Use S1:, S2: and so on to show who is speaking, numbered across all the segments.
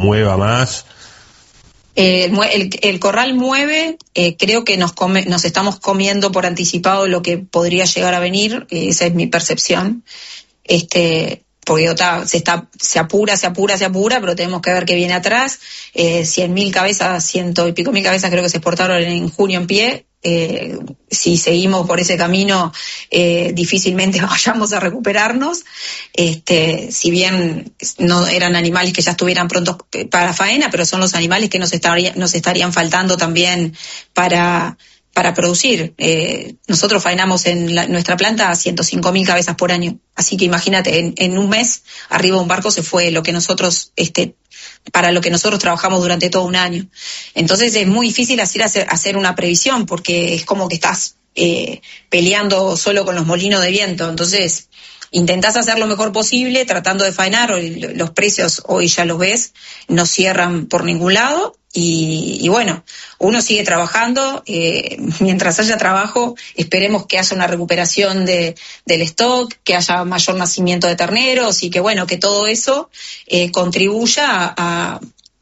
S1: mueva más.
S2: El corral mueve, creo que nos estamos comiendo por anticipado lo que podría llegar a venir, esa es mi percepción, porque se apura, pero tenemos que ver qué viene atrás. 100.000 cabezas, 100 y pico mil cabezas creo que se exportaron en junio en pie. Si seguimos por ese camino, difícilmente vayamos a recuperarnos. Si bien no eran animales que ya estuvieran prontos para faena, pero son los animales que nos estarían faltando también para producir. Nosotros faenamos en nuestra planta 105.000 cabezas por año. Así que imagínate, en un mes, arriba de un barco se fue lo que nosotros, para lo que nosotros trabajamos durante todo un año. Entonces es muy difícil hacer una previsión, porque es como que estás peleando solo con los molinos de viento. Entonces intentás hacer lo mejor posible tratando de faenar. Los precios hoy ya los ves, no cierran por ningún lado. Y bueno, uno sigue trabajando, mientras haya trabajo, esperemos que haya una recuperación del stock, que haya mayor nacimiento de terneros y que bueno, que todo eso contribuya a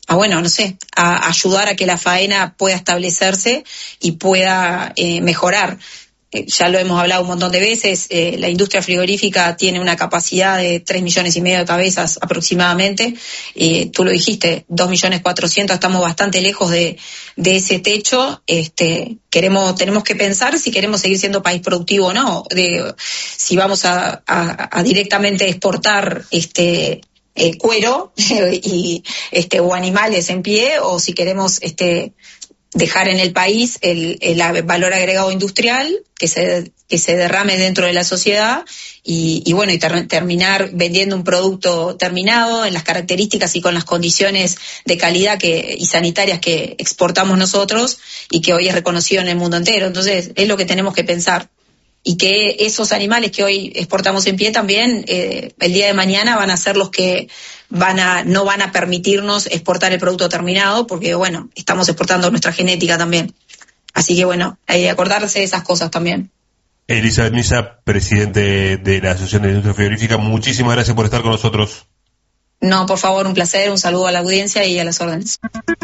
S2: ayudar a que la faena pueda establecerse y pueda mejorar. Ya lo hemos hablado un montón de veces, la industria frigorífica tiene una capacidad de 3,5 millones de cabezas aproximadamente. Tú lo dijiste, 2.400.000, estamos bastante lejos de ese techo. Tenemos que pensar si queremos seguir siendo país productivo o no, si vamos a directamente exportar cuero o animales en pie, o si queremos dejar en el país el valor agregado industrial que se derrame dentro de la sociedad y terminar vendiendo un producto terminado en las características y con las condiciones de calidad y sanitarias que exportamos nosotros y que hoy es reconocido en el mundo entero. Entonces es lo que tenemos que pensar. Y que esos animales que hoy exportamos en pie también, el día de mañana van a ser los que no van a permitirnos exportar el producto terminado, porque bueno, estamos exportando nuestra genética también. Así que bueno, hay que acordarse de esas cosas también.
S1: Elizabeth Misa, presidente de la Asociación de Industria Frigorífica, muchísimas gracias por estar con nosotros.
S2: No, por favor, un placer, un saludo a la audiencia y a las órdenes.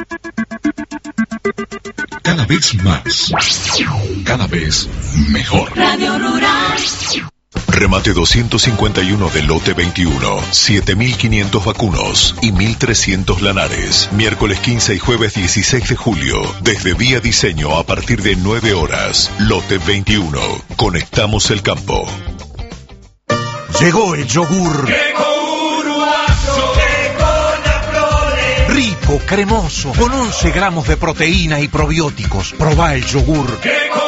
S3: Cada vez más, cada vez mejor.
S4: Radio Rural.
S3: Remate 251 del lote 21, 7.500 vacunos y 1.300 lanares. Miércoles 15 y jueves 16 de julio, desde Vía Diseño a partir de 9 horas. Lote 21, conectamos el campo.
S5: Llegó el yogur. Rico, cremoso, con 11 gramos de proteína y probióticos. Probá el yogur.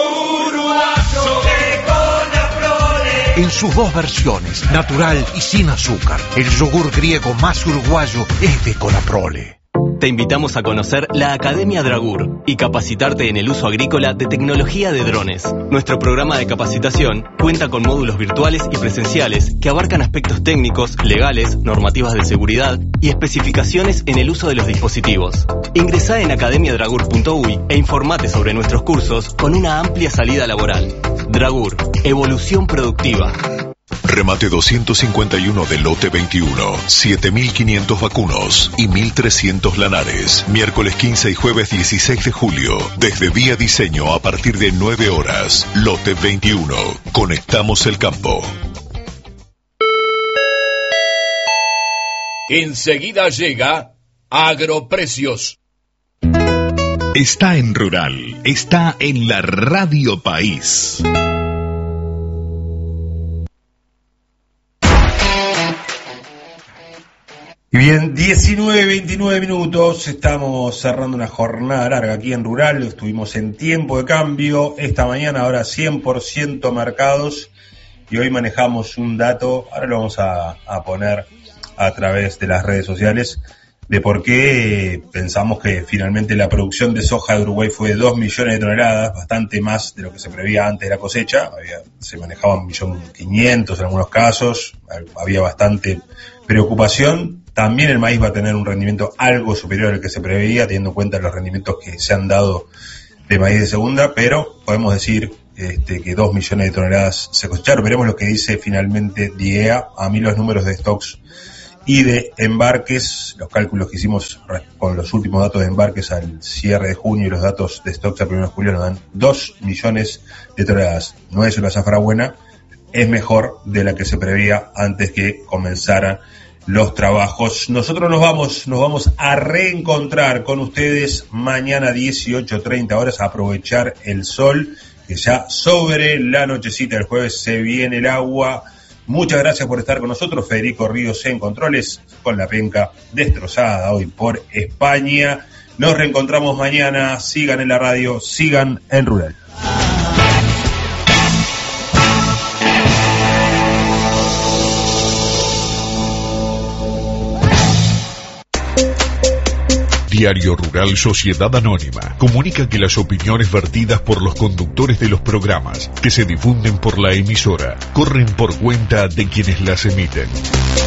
S5: En sus dos versiones, natural y sin azúcar. El yogur griego más uruguayo es de Conaprole.
S6: Te invitamos a conocer la Academia Dragur y capacitarte en el uso agrícola de tecnología de drones. Nuestro programa de capacitación cuenta con módulos virtuales y presenciales que abarcan aspectos técnicos, legales, normativas de seguridad y especificaciones en el uso de los dispositivos. Ingresá en academiadragur.uy e informate sobre nuestros cursos con una amplia salida laboral. Dragur, evolución productiva.
S3: Remate 251 del lote 21, 7.500 vacunos y 1.300 lanares. Miércoles 15 y jueves 16 de julio, desde Vía Diseño a partir de 9 horas. Lote 21, conectamos el campo.
S7: Enseguida llega Agroprecios.
S3: Está en Rural, está en la Radio País.
S1: Y bien, 19:29 minutos, estamos cerrando una jornada larga aquí en Rural, estuvimos en tiempo de cambio, esta mañana ahora 100% marcados y hoy manejamos un dato, ahora lo vamos a poner a través de las redes sociales, de por qué pensamos que finalmente la producción de soja de Uruguay fue de 2 millones de toneladas, bastante más de lo que se preveía antes de la cosecha, se manejaban 1.500.000 en algunos casos, había bastante preocupación. También el maíz va a tener un rendimiento algo superior al que se preveía, teniendo en cuenta los rendimientos que se han dado de maíz de segunda, pero podemos decir que 2 millones de toneladas se cosecharon. Veremos lo que dice finalmente DIEA. A mí los números de stocks y de embarques. Los cálculos que hicimos con los últimos datos de embarques al cierre de junio y los datos de stocks a 1 de julio nos dan 2 millones de toneladas. No es una zafra buena, es mejor de la que se preveía antes que comenzaran los trabajos. Nosotros nos vamos a reencontrar con ustedes mañana 18:30 horas, a aprovechar el sol, que ya sobre la nochecita del jueves se viene el agua. Muchas gracias por estar con nosotros. Federico Ríos en controles, con la penca destrozada hoy por España. Nos reencontramos mañana. Sigan en la radio, sigan en Rural.
S3: Diario Rural Sociedad Anónima comunica que las opiniones vertidas por los conductores de los programas que se difunden por la emisora corren por cuenta de quienes las emiten.